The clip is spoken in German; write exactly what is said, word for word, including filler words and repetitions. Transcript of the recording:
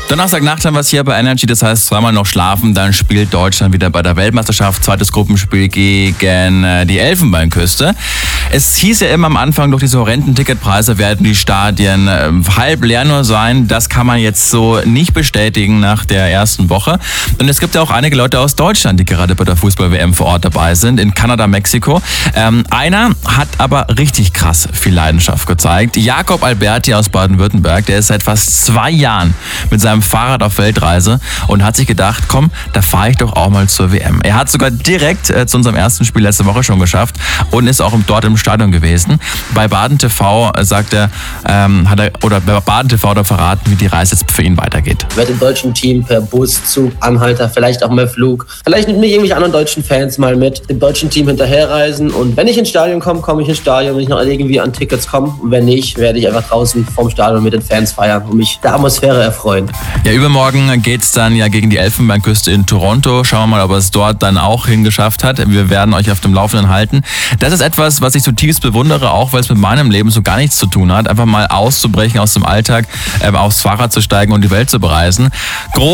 Donnerstagnacht haben wir es hier bei Energy, das heißt zweimal noch schlafen, dann spielt Deutschland wieder bei der Weltmeisterschaft, zweites Gruppenspiel gegen äh, die Elfenbeinküste. Es hieß ja immer am Anfang, durch diese horrenden Ticketpreise werden die Stadien äh, halb leer nur sein. Das kann man jetzt so nicht bestätigen nach der ersten Woche. Und es gibt ja auch einige Leute aus Deutschland, die gerade bei der Fußball-W M vor Ort dabei sind, in Kanada, Mexiko. Ähm, einer hat aber richtig krass viel Leidenschaft gezeigt. Jakob Alberti aus Baden-Württemberg, der ist seit fast zwei Jahren mit seinem Fahrrad auf Weltreise und hat sich gedacht, komm, da fahre ich doch auch mal zur W M. Er hat sogar direkt äh, zu unserem ersten Spiel letzte Woche schon geschafft und ist auch dort im Stadion gewesen. Bei Baden T V äh, sagt er, ähm, hat er, oder bei Baden T V hat er verraten, wie die Reise jetzt für ihn weitergeht. Ich werde im deutschen Team per Bus, Zug, Anhalter, vielleicht auch mal Flug, vielleicht mit mir irgendwelche anderen deutschen Fans mal mit dem deutschen Team hinterherreisen, und wenn ich ins Stadion komme, komme ich ins Stadion, wenn ich noch irgendwie an Tickets komme, und wenn nicht, werde ich einfach draußen vorm Stadion mit den Fans feiern und mich der Atmosphäre erfreuen. Ja, übermorgen geht's dann ja gegen die Elfenbeinküste in Toronto. Schauen wir mal, ob er es dort dann auch hingeschafft hat. Wir werden euch auf dem Laufenden halten. Das ist etwas, was ich zutiefst bewundere, auch weil es mit meinem Leben so gar nichts zu tun hat. Einfach mal auszubrechen aus dem Alltag, äh, aufs Fahrrad zu steigen und die Welt zu bereisen. Groß